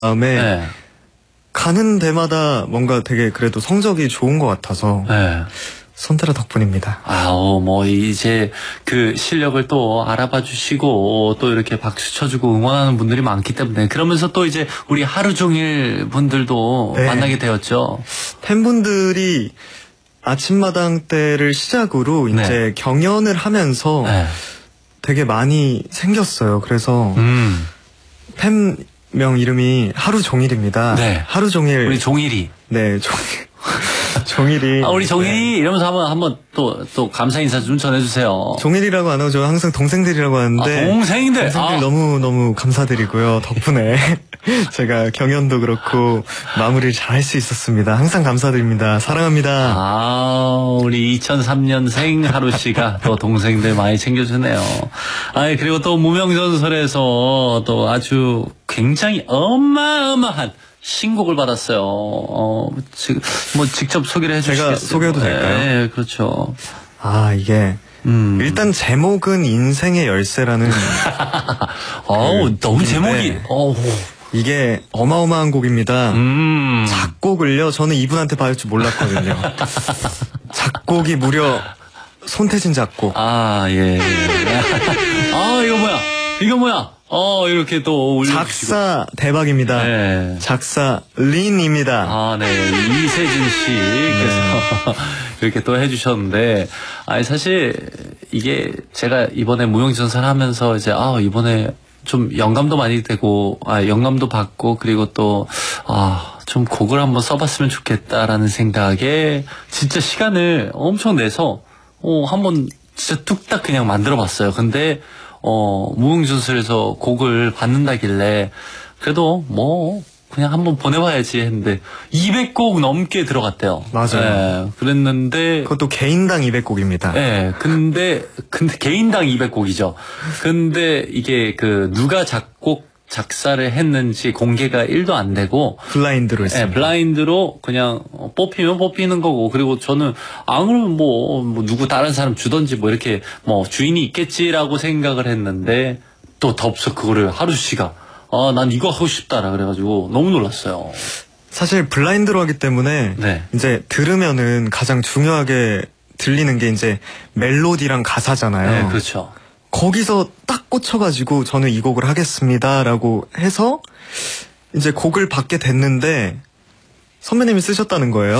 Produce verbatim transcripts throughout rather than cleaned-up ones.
다음에 네. 가는 데마다 뭔가 되게 그래도 성적이 좋은 것 같아서 네. 손테라 덕분입니다. 아우, 뭐, 이제 그 실력을 또 알아봐 주시고 또 이렇게 박수 쳐주고 응원하는 분들이 많기 때문에 그러면서 또 이제 우리 하루 종일 분들도 네. 만나게 되었죠. 팬분들이 아침마당 때를 시작으로 네. 이제 경연을 하면서 네. 되게 많이 생겼어요. 그래서 음. 팬명 이름이 하루 종일입니다. 네. 하루 종일. 우리 종일이. 네, 종일. 종일이. 아, 우리 종일이 네. 이러면서 한번 한번 또 또 감사 인사 좀 전해주세요. 종일이라고 안 하고 저 항상 동생들이라고 하는데. 아, 동생들. 동생들 아. 너무 너무 감사드리고요. 덕분에 제가 경연도 그렇고 마무리를 잘 할 수 있었습니다. 항상 감사드립니다. 사랑합니다. 아, 우리 이천삼 년생 하루 씨가 또 동생들 많이 챙겨주네요. 아, 그리고 또 무명전설에서 또 아주 굉장히 어마어마한 신곡을 받았어요. 어, 지금 뭐 직접 소개를 해주시겠어요? 제가 소개해도 될까요? 네, 그렇죠. 아, 이게 음. 일단 제목은 인생의 열쇠라는. 어우, 그 너무 곡인데 제목이. 어우. 이게 어마어마한 곡입니다. 음. 작곡을요. 저는 이분한테 받을 줄 몰랐거든요. 작곡이 무려 손태진 작곡. 아, 예. 아, 이거 뭐야? 이거 뭐야? 어, 이렇게 또 올려주시고. 작사 대박입니다. 네. 작사 린입니다. 아, 네. 이세진 씨께서 이렇게 또 해주셨는데, 아니, 사실, 이게 제가 이번에 무용전설 하면서 이제, 아, 이번에 좀 영감도 많이 되고, 아, 영감도 받고, 그리고 또, 아, 좀 곡을 한번 써봤으면 좋겠다라는 생각에 진짜 시간을 엄청 내서, 어, 한번 진짜 뚝딱 그냥 만들어 봤어요. 근데, 어, 무용전설에서 곡을 받는다길래, 그래도 뭐, 그냥 한번 보내봐야지 했는데, 이백 곡 넘게 들어갔대요. 맞아요. 예, 그랬는데, 그것도 개인당 이백 곡입니다. 예, 근데, 근데 개인당 이백 곡이죠. 근데 이게 그, 누가 작곡, 작사를 했는지 공개가 일도 안 되고 블라인드로 했습니다. 네, 블라인드로 그냥 뽑히면 뽑히는 거고 그리고 저는 안 그러면 뭐, 뭐 누구 다른 사람 주던지 뭐 이렇게 뭐 주인이 있겠지라고 생각을 했는데 또 덥석 그거를 하루 씨가 아, 난 이거 하고 싶다라 그래가지고 너무 놀랐어요. 사실 블라인드로 하기 때문에 네. 이제 들으면은 가장 중요하게 들리는 게 이제 멜로디랑 가사잖아요. 네, 그렇죠. 거기서 딱 꽂혀가지고 저는 이 곡을 하겠습니다라고 해서 이제 곡을 받게 됐는데 선배님이 쓰셨다는 거예요.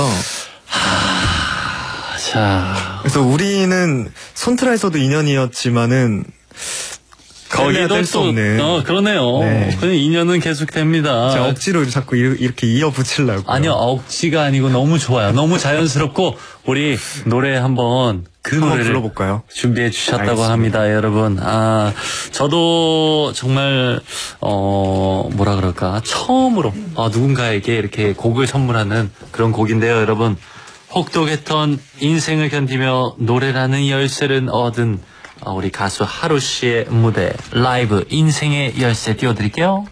하... 자, 그래서 우리는 손트라에서도 인연이었지만은 거기도 뗄 수 또, 없는. 어, 그러네요. 네. 그냥 인연은 계속됩니다. 제가 억지로 자꾸 이렇게 이어붙이려고. 아니요, 억지가 아니고 너무 좋아요. 너무 자연스럽고 우리 노래 한번 그 한번 노래를 불러볼까요? 준비해 주셨다고 알겠습니다. 합니다, 여러분. 아, 저도 정말 어 뭐라 그럴까 처음으로 어, 누군가에게 이렇게 곡을 선물하는 그런 곡인데요, 여러분. 혹독했던 인생을 견디며 노래라는 열쇠를 얻은 어, 우리 가수 하루 씨의 무대 라이브 인생의 열쇠 띄워드릴게요.